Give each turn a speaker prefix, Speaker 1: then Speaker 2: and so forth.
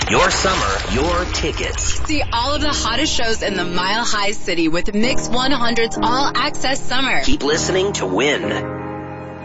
Speaker 1: Your summer, your tickets.
Speaker 2: See all of the hottest shows in the Mile High City with Mix 100's All Access Summer.
Speaker 1: Keep listening to win.